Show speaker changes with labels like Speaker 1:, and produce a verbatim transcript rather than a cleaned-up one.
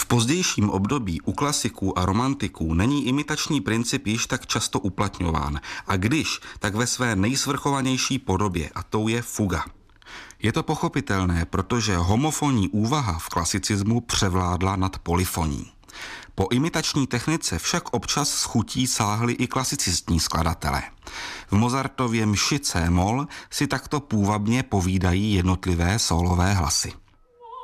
Speaker 1: pozdějším období u klasiků a romantiků není imitační princip již tak často uplatňován a když, tak ve své nejsvrchovanější podobě a tou je fuga. Je to pochopitelné, protože homofonní úvaha v klasicismu převládla nad polyfoní. Po imitační technice však občas s chutí sáhli i klasicistní skladatelé. V Mozartově mši C-moll si takto půvabně povídají jednotlivé sólové hlasy.